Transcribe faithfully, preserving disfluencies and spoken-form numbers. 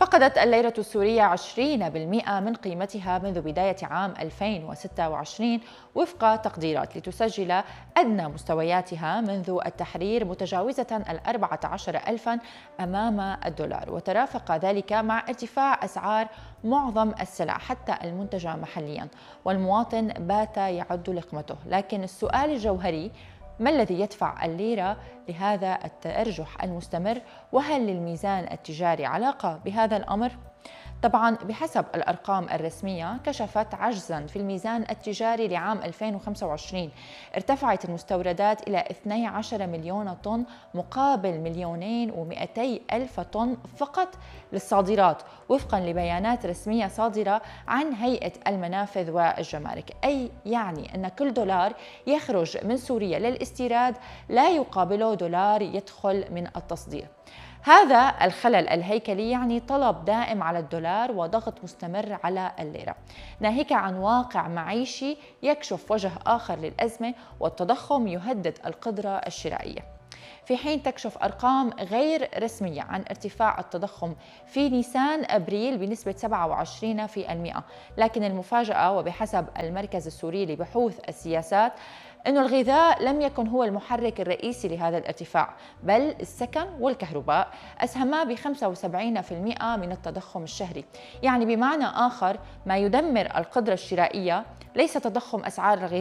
فقدت الليرة السورية عشرين بالمئة من قيمتها منذ بداية عام ألفين وستة وعشرين وفق تقديرات، لتسجل أدنى مستوياتها منذ التحرير متجاوزة الأربعة عشر ألفا أمام الدولار، وترافق ذلك مع ارتفاع أسعار معظم السلع حتى المنتجة محليا، والمواطن بات يعد لقمته. لكن السؤال الجوهري: ما الذي يدفع الليرة لهذا التأرجح المستمر؟ وهل للميزان التجاري علاقة بهذا الأمر؟ طبعاً بحسب الأرقام الرسمية كشفت عجزاً في الميزان التجاري لعام ألفين وخمسة وعشرين، ارتفعت المستوردات إلى اثني عشر مليون طن مقابل مليونين ومئتي ألف طن فقط للصادرات، وفقاً لبيانات رسمية صادرة عن هيئة المنافذ والجمارك. أي يعني أن كل دولار يخرج من سوريا للاستيراد لا يقابله دولار يدخل من التصدير. هذا الخلل الهيكلي يعني طلب دائم على الدولار وضغط مستمر على الليرة، ناهيك عن واقع معيشي يكشف وجه آخر للأزمة، والتضخم يهدد القدرة الشرائية، في حين تكشف أرقام غير رسمية عن ارتفاع التضخم في نيسان أبريل بنسبة سبعة وعشرين بالمئة. لكن المفاجأة وبحسب المركز السوري لبحوث السياسات أن الغذاء لم يكن هو المحرك الرئيسي لهذا الارتفاع، بل السكن والكهرباء أسهما ب خمسة وسبعين بالمئة من التضخم الشهري. يعني بمعنى آخر، ما يدمر القدرة الشرائية ليس تضخم أسعار الغذاء